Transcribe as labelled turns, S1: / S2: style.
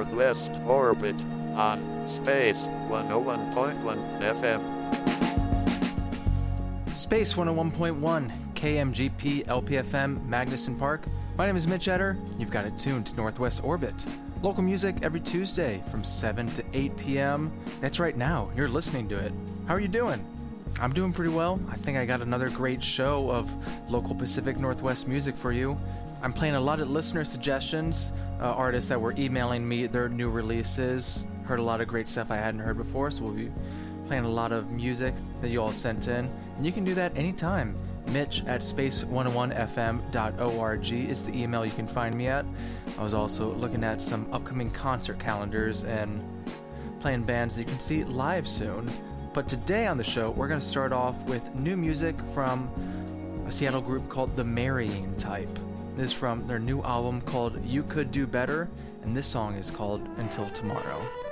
S1: Northwest Orbit on Space 101.1 FM.
S2: Space 101.1 KMGP LPFM Magnuson Park. My name is Mitch Etter. You've got it tuned to Northwest Orbit. Local music every Tuesday from 7 to 8 p.m. That's right now. You're listening to it. How are you doing? I'm doing pretty well. I think I got another great show of local Pacific Northwest music for you. I'm playing a lot of listener suggestions, artists that were emailing me their new releases. Heard a lot of great stuff I hadn't heard before, so we'll be playing a lot of music that you all sent in. And you can do that anytime. Mitch at space101fm.org is the email you can find me at. I was also looking at some upcoming concert calendars and playing bands that you can see live soon. But today on the show, we're going to start off with new music from a Seattle group called The Marrying Type. This is from their new album called You Could Do Better, and this song is called Until Tomorrow.